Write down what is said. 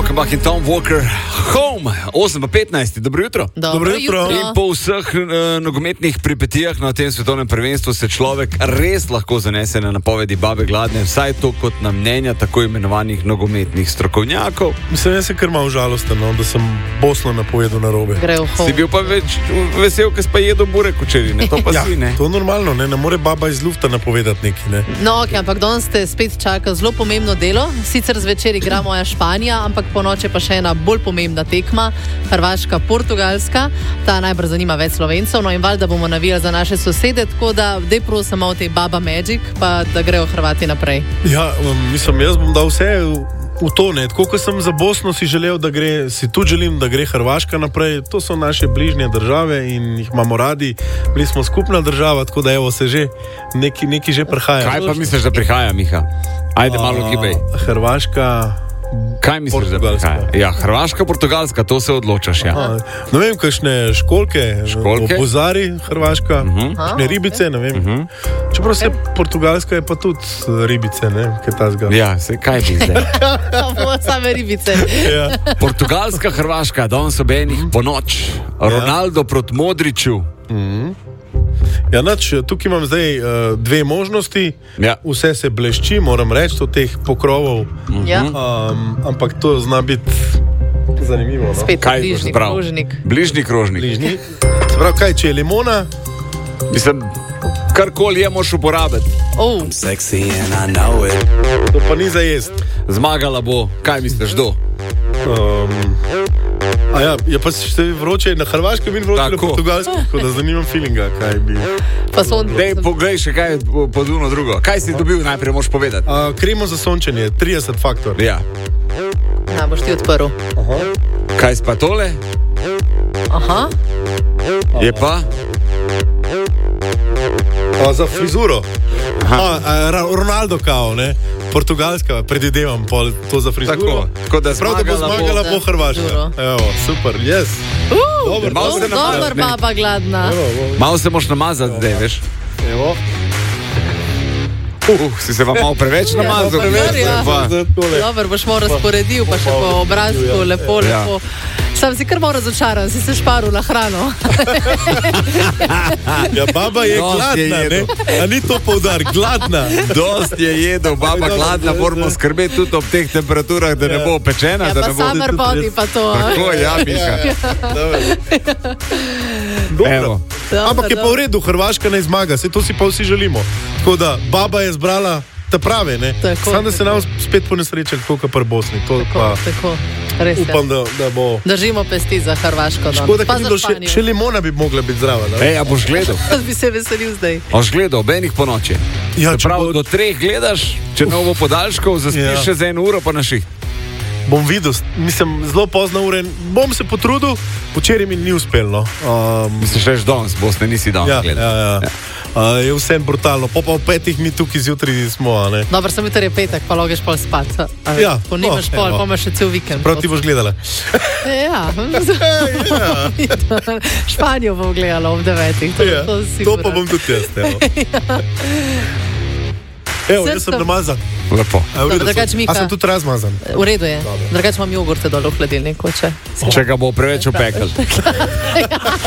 Offenbach in Tom Walker Home, 8:15, dobro jutro. Dobro jutro. In po vseh nogometnih pripetijah na tem svetovnem prvenstvu se človek res lahko zanese na napovedi babe Gladne, vsaj to kot na mnenja tako imenovanih nogometnih strokovnjakov. Mislim, jaz se kar malo žalosten, da sem Bosno napovedal narobe. Si bil pa več vesel, ker si pa jedel burek včeraj, ne? To pa Ja, si, ne? to je normalno, ne more baba iz lufta napovedati nekaj, ne. No, okay, ampak danes ste spet čaka zelo pomembno delo. Sicer zvečer igra moja Španija, ampak po noči pa še ena bolj pomembna tekma, Hrvaška, Portugalska. Ta najbolj zanima več Slovencev, no in valjda bomo navijali za naše sosede, tako da dej prosim o tej Baba Magic, pa da grejo Hrvati naprej. Ja, mislim, jaz bom dal vse v to, ne. Tako kot sem za Bosno si želel, da gre, si tudi želim, da gre Hrvaška naprej. To so naše bližnje države in jih imamo radi. Bili smo skupna država, tako da evo se že neki že prihaja. Kaj pa misliš, da prihaja, Miha? Ajde malo gibej. Hrvaška, Kaj misliš, da prihaja? Ja, Hrvaška, Portugalska, to se odločaš, ja. ne vem, kakšne školjke, opozari Hrvaška, kakšne ribice, ne vem. Čeprav se Portugalska je pa tudi ribice, ne, kaj ta zga. Ja, se kaj bi zdaj? Same ribice. Ja. Portugalska, Hrvaška, danes ob enih po noč. Ronaldo proti Modriću. Ja, nač, tukaj imam zdaj dve možnosti. Ja. Vse se blešči, moram reči, od teh pokrovov. Ja. Ampak to zna biti zanimivo. No? Spet Kaj bližnji prav? krožnik. Bližnji krožnik. Bližnji. Se pravi, kaj, če je limona? Mislim, karkoli je moš uporabiti. Oh. To pa ni za jest. Zmagala bo, kaj misliš, do? A ja, je pa še vroče na Hrvaškem in vroče na Tako. Portugalskem, tako da zanimam feelinga, kaj bi. Pa sonce. Dej, poglej še kaj pod uno drugo. Kaj si dobil najprej, moš povedati? Kremo za sončenje, 30 faktor. Ja. Ja, boš ti odprl. Kaj pa tole? Aha. Je pa? Za frizuro. Ronaldo kao, ne? Portugalska, predvidevam pol to za frizuro. Tako da Prav, da bo zmagala po Hrvaška. Evo, super, yes. Dobar, malo se Dobar, Baba Gladna. Malo se moš namazati zdaj, veš? Evo. Si se vam malo preveč namazal? Ja. Pa- Dobar, boš malo razporedil, pa še po obrazku, lepo. Sam si kar malo razočaran, si se šparil na hrano. Ja, baba je Dosti je gladna, ne? jedel. A ni to poudar, gladna. Dost je jedel, baba Gladna, moramo skrbeti tudi ob teh temperaturah, da ne bo pečena. Ja, da pa ne bo... summer body pa to. Tako, ja, Miha. Evo. Ampak je pa v redu, Hrvaška ne zmaga, se to si pa vsi želimo. Tako da, baba je zbrala te prave, ne? Tako. Samo da se nam spet ponesrečali, tako kot pri Bosni. To pa Tako, res je. upam, da bo... Držimo pesti za Hrvaško. Škoda, Pa ker ni za bilo še, Španijo. še limona bi mogla biti zdrava. Ne? Ej, a boš gledal? Bi se veselil zdaj. Boš gledal, ob enih po noči. Ja, Se pravi, do 3 gledaš, če novo podaljškov, zaspiš Ja. še za 1 uro, pa na šiht. Bom videl, mislim, zelo pozno ure. Bom se potrudil, včeraj mi ni uspelo. Misliš, veš, danes, Bosne nisi danes Ja, gledal. ja. Je vse brutalno. Pa ob 5 mi tukaj zjutraj smo, a ne? Dobro, sem jutri je petek, pa logeš pol spat. Ja, Ko nimaš pol, evo. pa imaš še cel vikend. Prav ti boš gledala. Ja. Španijo bom gledala ob 9. Ja, to pa bom tudi jaz. Evo, jaz sem namazan. Lepo. drugače, Miha- A sem tudi razmazan? V redu je. Drugače imam jogurte dol v hladilniku, če. Če ga bo preveč upekel.